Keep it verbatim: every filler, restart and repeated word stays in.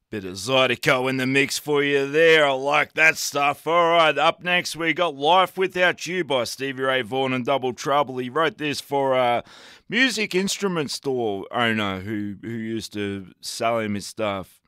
Bit of Zydeco in the mix for you there. I like that stuff. All right, up next we got Life Without You by Stevie Ray Vaughan and Double Trouble. He wrote this for a music instrument store owner who, who used to sell him his stuff.